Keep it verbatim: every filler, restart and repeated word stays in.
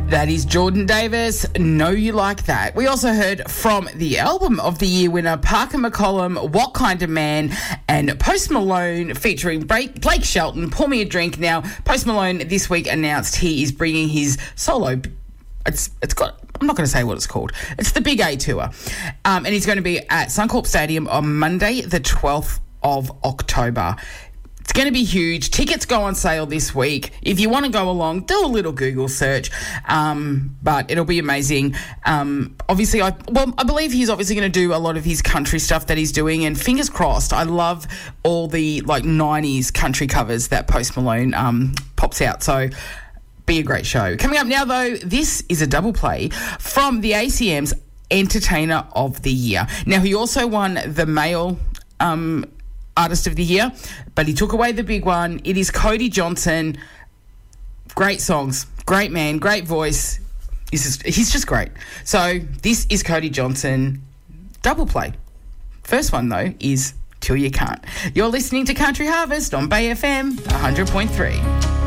That is Jordan Davis, Know You Like That. We also heard from the Album of the Year winner, Parker McCollum, What Kind of Man, and Post Malone featuring Blake Shelton, Pour Me a Drink. Now, Post Malone this week announced he is bringing his solo, it's it's got, I'm not going to say what it's called, it's the Big A Tour. Um, and he's going to be at Suncorp Stadium on Monday, the twelfth of October. It's going to be huge. Tickets go on sale this week. If you want to go along, do a little Google search, um, but it'll be amazing. Um, obviously, I well, I believe he's obviously going to do a lot of his country stuff that he's doing, and fingers crossed. I love all the like nineties country covers that Post Malone um, pops out. So, be a great show. Coming up now, though, this is a double play from the A C M's Entertainer of the Year. Now, he also won the male Um, Artist of the Year, but he took away the big one. It is Cody Johnson. Great songs, great man, great voice. He's just, he's just great. So this is Cody Johnson, double play. First one, though, is Till You Can't. You're listening to Country Harvest on Bay F M one hundred point three.